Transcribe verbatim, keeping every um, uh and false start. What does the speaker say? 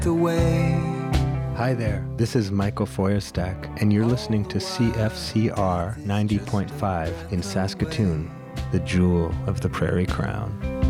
the way. Hi there, this is Michael Feuerstack, and you're listening to C F C R ninety point five in Saskatoon, the jewel of the Prairie Crown.